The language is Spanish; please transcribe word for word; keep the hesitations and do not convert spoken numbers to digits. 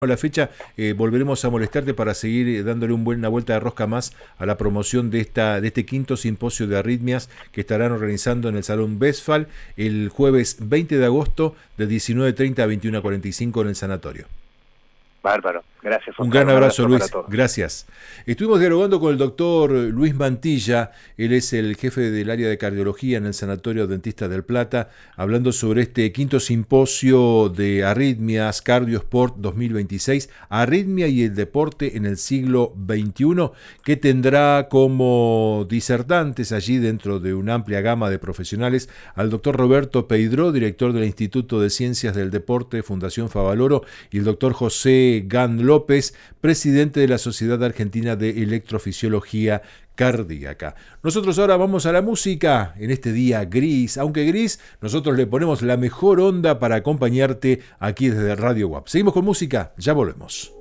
la fecha, eh, volveremos a molestarte para seguir eh, dándole un buen, una vuelta de rosca más a la promoción de esta de este quinto simposio de arritmias que estarán organizando en el Salón Westphal el jueves veinte de agosto de diecinueve treinta a veintiuno cuarenta y cinco en el sanatorio. Bárbaro, gracias Un Oscar, gran un abrazo, abrazo para Luis. todos. Gracias. Estuvimos dialogando con el doctor Luis Mantilla. Él es el jefe del área de cardiología en el Sanatorio Dentista del Plata, hablando sobre este quinto simposio de arritmias Cardiosport dos mil veintiséis, arritmia y el deporte en el siglo veintiuno, que tendrá como disertantes allí dentro de una amplia gama de profesionales al doctor Roberto Peidró, director del Instituto de Ciencias del Deporte, Fundación Favaloro, y el doctor José Gan López, presidente de la Sociedad Argentina de Electrofisiología Cardíaca. Nosotros ahora vamos a la música en este día gris, aunque gris, nosotros le ponemos la mejor onda para acompañarte aquí desde Radio W A P. Seguimos con música, ya volvemos.